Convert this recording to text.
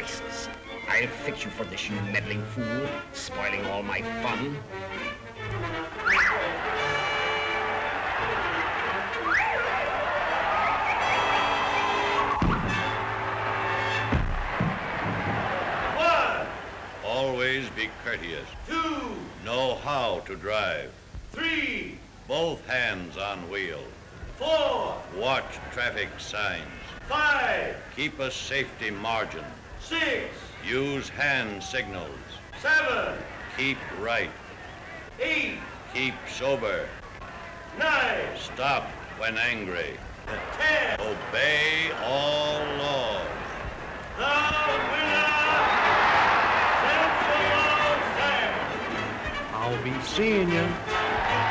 devices. I'll fix you for this, you meddling fool, spoiling all my fun. Always be courteous. 2, Know how to drive. 3, Both hands on wheel. 4, Watch traffic signs. 5, Keep a safety margin. 6, Use hand signals. 7, Keep right. 8, Keep sober. 9, Stop when angry. 10. Obey all laws. The winner! Central Stand. I'll be seeing you.